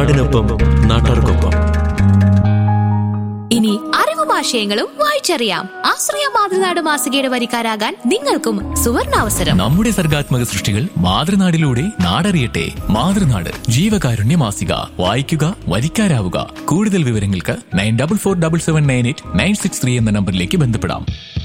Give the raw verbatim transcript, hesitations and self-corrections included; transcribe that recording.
നാടിനൊപ്പം നാട്ടാർക്കൊപ്പം. ഇനി അറിവും ആശയങ്ങളും വായിച്ചറിയാം. ആശ്രയ മാതൃനാട് മാസികയുടെ വരിക്കാരാകാൻ നിങ്ങൾക്കും സുവർണാവസരം. നമ്മുടെ സർഗാത്മക സൃഷ്ടികൾ മാതൃനാടിലൂടെ നാടറിയട്ടെ. മാതൃനാട് ജീവകാരുണ്യ മാസിക. വായിക്കുക, വരിക്കാരാവുക. കൂടുതൽ വിവരങ്ങൾക്ക് nine double four double seven nine eight nine six three എന്ന നമ്പറിലേക്ക് ബന്ധപ്പെടാം.